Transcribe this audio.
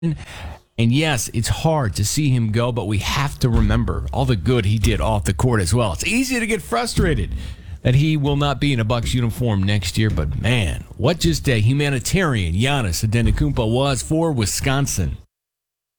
And yes, it's hard to see him go, but we have to remember all the good he did off the court as well. It's easy to get frustrated that he will not be in a Bucks uniform next year, but man, what just a humanitarian Giannis Antetokounmpo was for Wisconsin.